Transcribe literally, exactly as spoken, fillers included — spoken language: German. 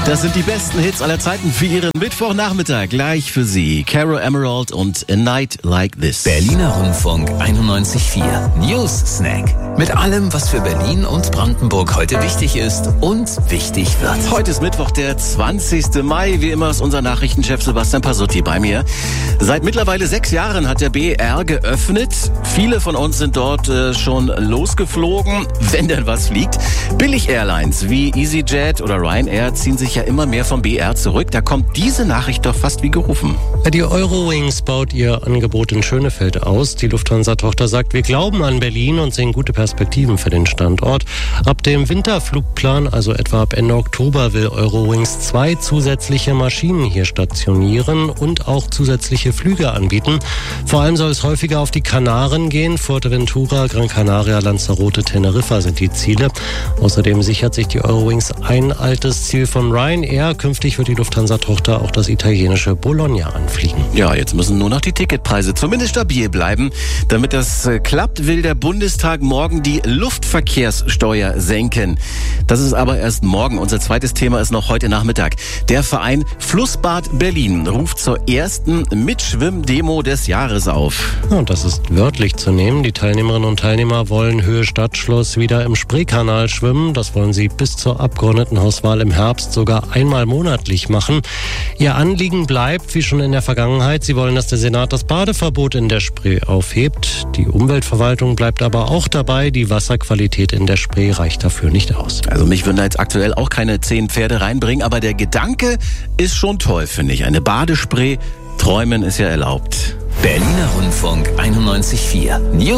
Das sind die besten Hits aller Zeiten für Ihren Mittwochnachmittag. Gleich für Sie Caro Emerald und A Night Like This. Berliner Rundfunk einundneunzig Komma vier News Snack. Mit allem, was für Berlin und Brandenburg heute wichtig ist und wichtig wird. Heute ist Mittwoch, der zwanzigsten Mai. Wie immer ist unser Nachrichtenchef Sebastian Pasutti bei mir. Seit mittlerweile sechs Jahren hat der B E R geöffnet. Viele von uns sind dort äh, schon losgeflogen, wenn denn was fliegt. Billig-Airlines wie EasyJet oder Ryanair ziehen sich ja immer mehr vom B E R zurück. Da kommt diese Nachricht doch fast wie gerufen. Die Eurowings baut ihr Angebot in Schönefeld aus. Die Lufthansa-Tochter sagt, wir glauben an Berlin und sehen gute Perspektiven für den Standort. Ab dem Winterflugplan, also etwa ab Ende Oktober, will Eurowings zwei zusätzliche Maschinen hier stationieren und auch zusätzliche Flüge anbieten. Vor allem soll es häufiger auf die Kanaren gehen. Fuerteventura, Gran Canaria, Lanzarote, Teneriffa sind die Ziele. Außerdem sichert sich die Eurowings ein altes Ziel von Ryanair. Künftig wird die Lufthansa-Tochter auch das italienische Bologna anfliegen. Ja, jetzt müssen nur noch die Ticketpreise zumindest stabil bleiben. Damit das äh, klappt, will der Bundestag morgen die Luftverkehrssteuer senken. Das ist aber erst morgen. Unser zweites Thema ist noch heute Nachmittag. Der Verein Flussbad Berlin ruft zur ersten Mitschwimmdemo des Jahres auf. Ja, und das ist wörtlich zu nehmen. Die Teilnehmerinnen und Teilnehmer wollen Höhe Stadtschloss wieder im Spreekanal schwimmen. Das wollen sie bis zur Abgeordnetenhauswahl im Herbst sogar einmal monatlich machen. Ihr Anliegen bleibt, wie schon in der Vergangenheit, sie wollen, dass der Senat das Badeverbot in der Spree aufhebt. Die Umweltverwaltung bleibt aber auch dabei. Die Wasserqualität in der Spree reicht dafür nicht aus. Also mich würden da jetzt aktuell auch keine zehn Pferde reinbringen, aber der Gedanke ist schon toll, finde ich. Eine Badespree, träumen ist ja erlaubt. Berliner Rundfunk einundneunzig Komma vier News